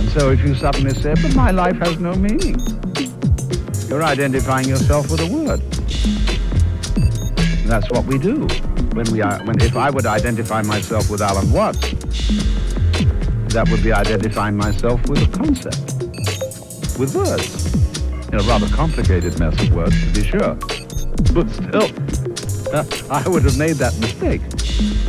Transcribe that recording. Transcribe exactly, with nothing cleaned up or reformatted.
So if you suddenly say, but my life has no meaning, you're identifying yourself with a word. And that's what we do. When we are, when, if I would identify myself with Alan Watts, that would be identifying myself with a concept, with words. In a rather complicated mess of words, to be sure. But still, uh, I would have made that mistake.